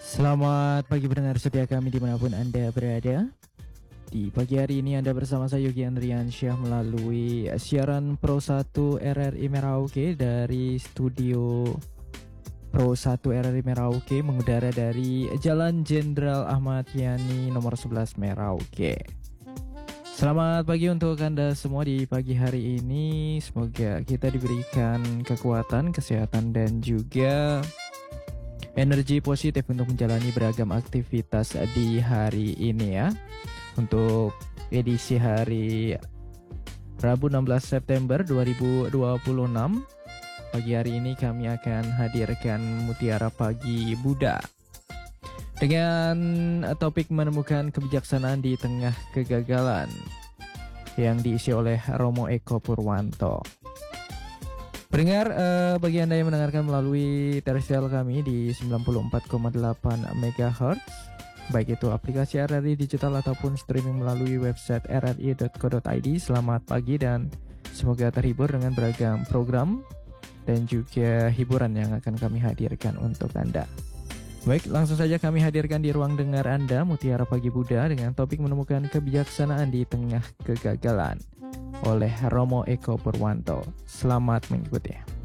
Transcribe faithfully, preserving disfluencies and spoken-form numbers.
Selamat pagi pendengar setia kami dimanapun Anda berada. Di pagi hari ini Anda bersama saya Yogi Andriansyah melalui siaran Pro satu R R I Merauke dari studio Pro satu R R I Merauke, mengudara dari Jalan Jenderal Ahmad Yani nomor sebelas Merauke. Selamat pagi untuk Anda semua di pagi hari ini. Semoga kita diberikan kekuatan, kesehatan dan juga energi positif untuk menjalani beragam aktivitas di hari ini ya. Untuk edisi hari Rabu enam belas September dua ribu dua puluh enam, pagi hari ini kami akan hadirkan Mutiara Pagi Buddha dengan topik menemukan kebijaksanaan di tengah kegagalan yang diisi oleh Romo Eko Purwanto. Pendengar, eh, bagi Anda yang mendengarkan melalui terestrial kami di sembilan puluh empat koma delapan megahertz, baik itu aplikasi R R I Digital ataupun streaming melalui website r r i dot co dot i d, selamat pagi dan semoga terhibur dengan beragam program dan juga hiburan yang akan kami hadirkan untuk Anda. Baik, langsung saja kami hadirkan di ruang dengar Anda Mutiara Pagi Buddha dengan topik menemukan kebijaksanaan di tengah kegagalan oleh Romo Eko Purwanto. Selamat mengikuti.